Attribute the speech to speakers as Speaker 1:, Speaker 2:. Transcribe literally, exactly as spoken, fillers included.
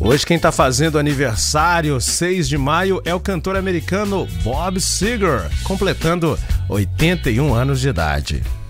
Speaker 1: Hoje quem tá fazendo aniversário, seis de maio, é o cantor americano Bob Seger, completando oitenta e um anos de idade.